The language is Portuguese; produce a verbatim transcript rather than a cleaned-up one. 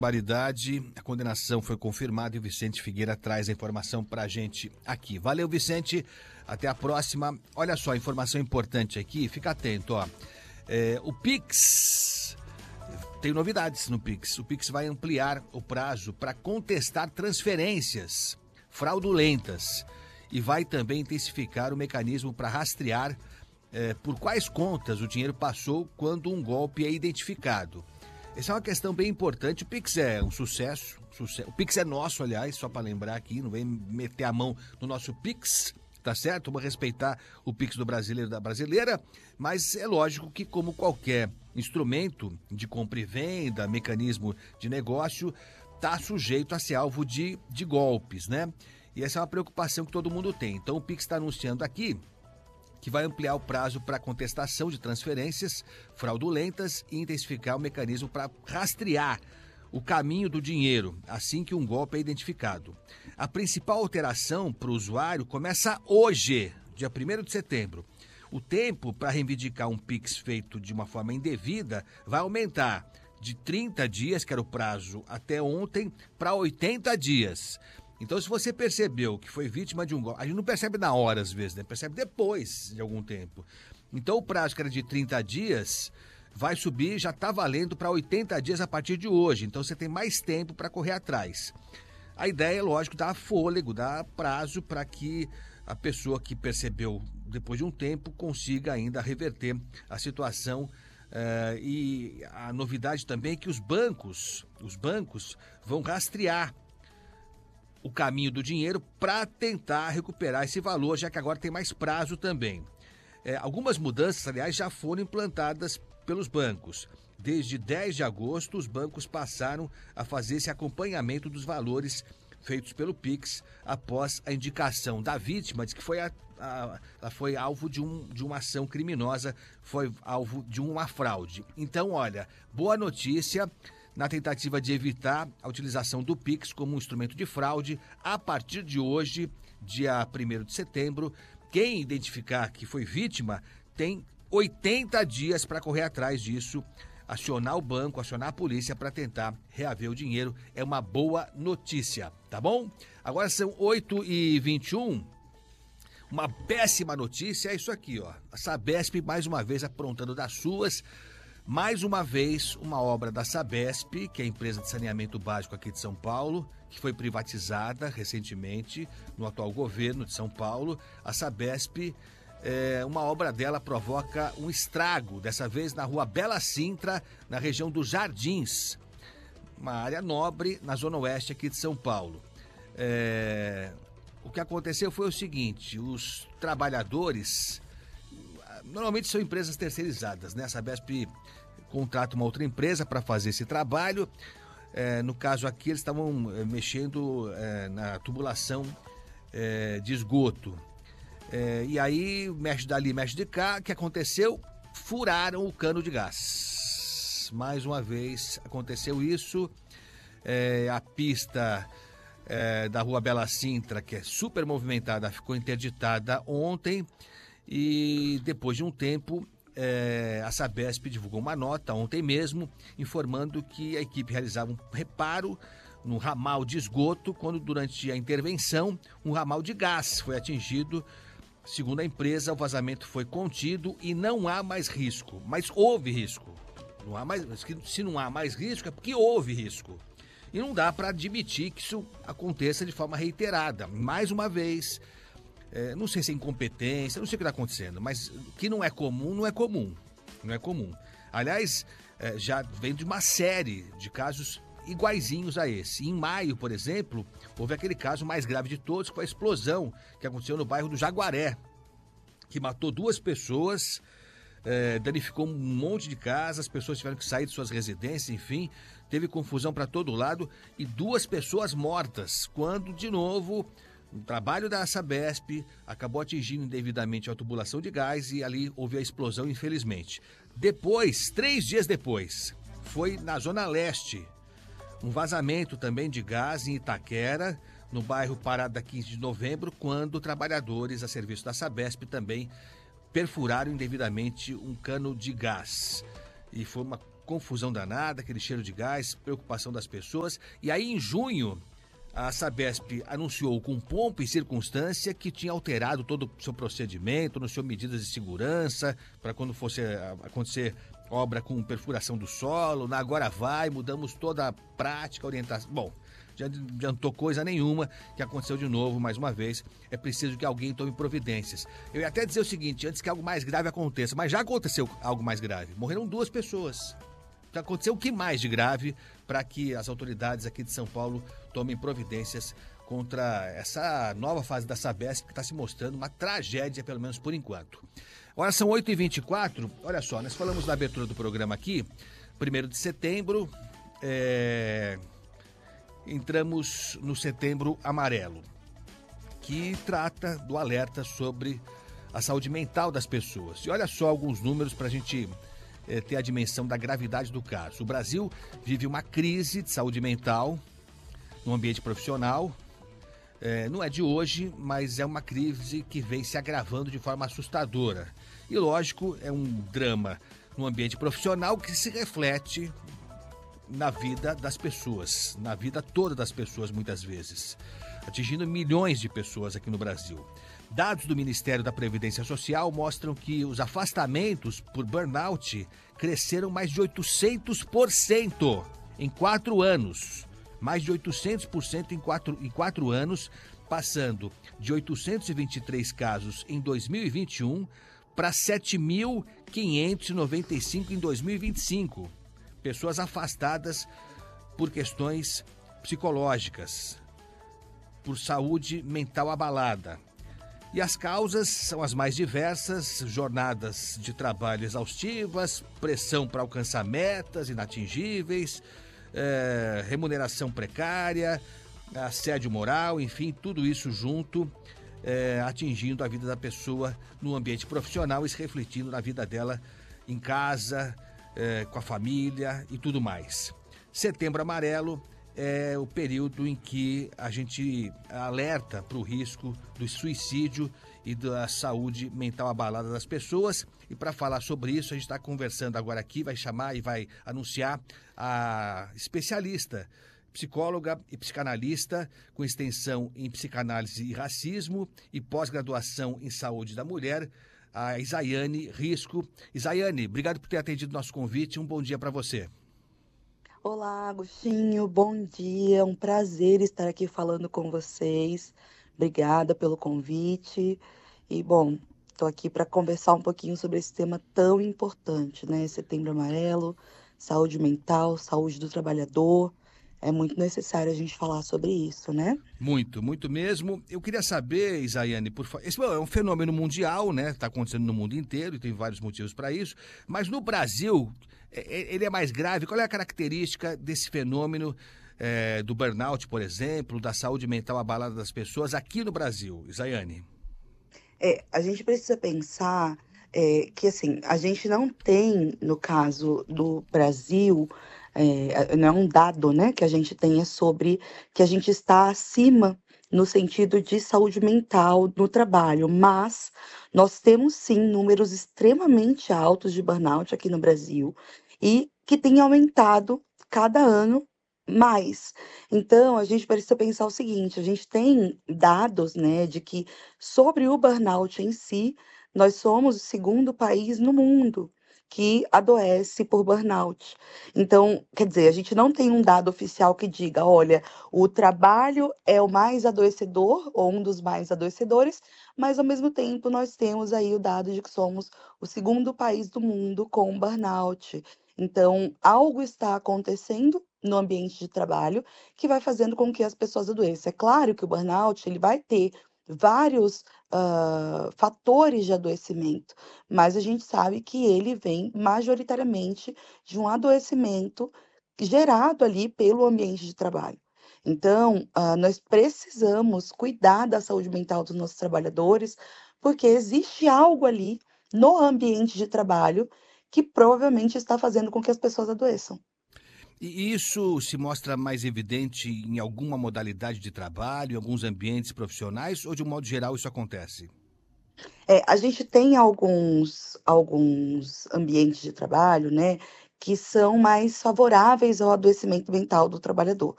Barbaridade, a condenação foi confirmada e o Vicente Figueira traz a informação pra gente aqui. Valeu, Vicente, até a próxima. Olha só, informação importante aqui, fica atento, ó. É, o Pix, tem novidades no Pix. O Pix vai ampliar o prazo para contestar transferências fraudulentas e vai também intensificar o mecanismo para rastrear é, por quais contas o dinheiro passou quando um golpe é identificado. Essa é uma questão bem importante. O Pix é um sucesso, sucesso. O Pix é nosso, aliás, só para lembrar aqui, não vem meter a mão no nosso Pix, tá certo? Vamos respeitar o Pix do brasileiro e da brasileira, mas é lógico que, como qualquer instrumento de compra e venda, mecanismo de negócio, tá sujeito a ser alvo de, de golpes, né? E essa é uma preocupação que todo mundo tem. Então o Pix está anunciando aqui que vai ampliar o prazo para contestação de transferências fraudulentas e intensificar o mecanismo para rastrear o caminho do dinheiro assim que um golpe é identificado. A principal alteração para o usuário começa hoje, dia primeiro de setembro. O tempo para reivindicar um Pix feito de uma forma indevida vai aumentar de trinta dias, que era o prazo até ontem, para oitenta dias. Então, se você percebeu que foi vítima de um golpe, a gente não percebe na hora às vezes, né? Percebe depois de algum tempo. Então, o prazo que era de trinta dias vai subir, já está valendo para oitenta dias a partir de hoje. Então, você tem mais tempo para correr atrás. A ideia é, lógico, dar fôlego, dar prazo para que a pessoa que percebeu depois de um tempo consiga ainda reverter a situação. Uh, e a novidade também é que os bancos, os bancos vão rastrear o caminho do dinheiro para tentar recuperar esse valor, já que agora tem mais prazo também. É, algumas mudanças, aliás, já foram implantadas pelos bancos. Desde dez de agosto, os bancos passaram a fazer esse acompanhamento dos valores feitos pelo Pix após a indicação da vítima de que foi, a, a, ela foi alvo de, um, de uma ação criminosa, foi alvo de uma fraude. Então, olha, boa notícia. Na tentativa de evitar a utilização do Pix como um instrumento de fraude, a partir de hoje, dia primeiro de setembro, quem identificar que foi vítima tem oitenta dias para correr atrás disso, acionar o banco, acionar a polícia para tentar reaver o dinheiro. É uma boa notícia, tá bom? Agora são oito e vinte e um. Uma péssima notícia é isso aqui, ó. A Sabesp mais uma vez aprontando das suas. Mais uma vez, uma obra da Sabesp, que é a empresa de saneamento básico aqui de São Paulo, que foi privatizada recentemente no atual governo de São Paulo. A Sabesp, é, uma obra dela provoca um estrago, dessa vez na rua Bela Sintra, na região dos Jardins, uma área nobre na zona oeste aqui de São Paulo. É, o que aconteceu foi o seguinte, os trabalhadores... Normalmente são empresas terceirizadas, né? A Sabesp contrata uma outra empresa para fazer esse trabalho. É, no caso aqui, eles estavam é, mexendo é, na tubulação é, de esgoto. É, e aí, mexe dali, mexe de cá. O que aconteceu? Furaram o cano de gás. Mais uma vez aconteceu isso. É, a pista é, da rua Bela Sintra, que é super movimentada, ficou interditada ontem. E depois de um tempo, é, a Sabesp divulgou uma nota ontem mesmo, informando que a equipe realizava um reparo no ramal de esgoto, quando durante a intervenção, um ramal de gás foi atingido. Segundo a empresa, o vazamento foi contido e não há mais risco. Mas houve risco. Não há mais, se não há mais risco, é porque houve risco. E não dá para admitir que isso aconteça de forma reiterada. Mais uma vez... É, não sei se é incompetência, não sei o que está acontecendo, mas que não é comum, não é comum. Não é comum. Aliás, é, já vem de uma série de casos iguaizinhos a esse. Em maio, por exemplo, houve aquele caso mais grave de todos, que foi a explosão que aconteceu no bairro do Jaguaré, que matou duas pessoas, é, danificou um monte de casas, as pessoas tiveram que sair de suas residências, enfim, teve confusão para todo lado e duas pessoas mortas, quando, de novo... O trabalho da Sabesp acabou atingindo indevidamente a tubulação de gás e ali houve a explosão, infelizmente. Depois, três dias depois, foi na Zona Leste, um vazamento também de gás em Itaquera, no bairro Parada quinze de novembro, quando trabalhadores a serviço da Sabesp também perfuraram indevidamente um cano de gás. E foi uma confusão danada, aquele cheiro de gás, preocupação das pessoas. E aí, em junho, a Sabesp anunciou com pompa e circunstância que tinha alterado todo o seu procedimento, anunciou medidas de segurança para quando fosse acontecer obra com perfuração do solo. Na Agora Vai, mudamos toda a prática, orientação. Bom, já adiantou coisa nenhuma, que aconteceu de novo, mais uma vez. É preciso que alguém tome providências. Eu ia até dizer o seguinte, antes que algo mais grave aconteça, mas já aconteceu algo mais grave. Morreram duas pessoas. Já aconteceu o que mais de grave para que as autoridades aqui de São Paulo tomem providências contra essa nova fase da Sabesp, que está se mostrando uma tragédia, pelo menos por enquanto. Agora são oito e vinte e quatro, olha só, nós falamos na abertura do programa aqui, primeiro de setembro, é... entramos no Setembro Amarelo, que trata do alerta sobre a saúde mental das pessoas. E olha só alguns números para a gente é, ter a dimensão da gravidade do caso. O Brasil vive uma crise de saúde mental no ambiente profissional. É, não é de hoje, mas é uma crise que vem se agravando de forma assustadora. E, lógico, é um drama no ambiente profissional que se reflete na vida das pessoas, na vida toda das pessoas, muitas vezes, atingindo milhões de pessoas aqui no Brasil. Dados do Ministério da Previdência Social mostram que os afastamentos por burnout cresceram mais de oitocentos por cento em quatro anos. Mais de oitocentos por cento em quatro, em quatro anos, passando de oitocentos e vinte e três casos em dois mil e vinte e um para sete mil quinhentos e noventa e cinco em dois mil e vinte e cinco. Pessoas afastadas por questões psicológicas, por saúde mental abalada. E as causas são as mais diversas: jornadas de trabalho exaustivas, pressão para alcançar metas inatingíveis, É, remuneração precária, assédio moral, enfim, tudo isso junto, é, atingindo a vida da pessoa no ambiente profissional e se refletindo na vida dela em casa, é, com a família e tudo mais. Setembro Amarelo é o período em que a gente alerta para o risco do suicídio e da saúde mental abalada das pessoas. E para falar sobre isso, a gente está conversando agora aqui, vai chamar e vai anunciar a especialista, psicóloga e psicanalista com extensão em psicanálise e racismo e pós-graduação em saúde da mulher, a Isaiane Risco. Isaiane, obrigado por ter atendido nosso convite, um bom dia para você. Olá, Agostinho, bom dia, um prazer estar aqui falando com vocês. Obrigada pelo convite. E, bom, estou aqui para conversar um pouquinho sobre esse tema tão importante, né? Setembro Amarelo, saúde mental, saúde do trabalhador. É muito necessário a gente falar sobre isso, né? Muito, muito mesmo. Eu queria saber, Isaiane, por favor, esse é um fenômeno mundial, né? Está acontecendo no mundo inteiro e tem vários motivos para isso. Mas no Brasil, ele é mais grave. Qual é a característica desse fenômeno é, do burnout, por exemplo, da saúde mental abalada das pessoas aqui no Brasil, Isaiane? É, a gente precisa pensar é, que, assim, a gente não tem, no caso do Brasil, é, não é um dado, né, que a gente tenha sobre que a gente está acima no sentido de saúde mental no trabalho, mas nós temos, sim, números extremamente altos de burnout aqui no Brasil e que tem aumentado cada ano mais. Então, a gente precisa pensar o seguinte: a gente tem dados, né, de que sobre o burnout em si, nós somos o segundo país no mundo que adoece por burnout. Então, quer dizer, a gente não tem um dado oficial que diga, olha, o trabalho é o mais adoecedor, ou um dos mais adoecedores, mas ao mesmo tempo nós temos aí o dado de que somos o segundo país do mundo com burnout. Então, algo está acontecendo no ambiente de trabalho que vai fazendo com que as pessoas adoeçam. É claro que o burnout ele vai ter vários uh, fatores de adoecimento, mas a gente sabe que ele vem majoritariamente de um adoecimento gerado ali pelo ambiente de trabalho. Então, uh, nós precisamos cuidar da saúde mental dos nossos trabalhadores, porque existe algo ali no ambiente de trabalho que provavelmente está fazendo com que as pessoas adoeçam. E isso se mostra mais evidente em alguma modalidade de trabalho, em alguns ambientes profissionais, ou de um modo geral isso acontece? É, a gente tem alguns, alguns ambientes de trabalho, né, que são mais favoráveis ao adoecimento mental do trabalhador.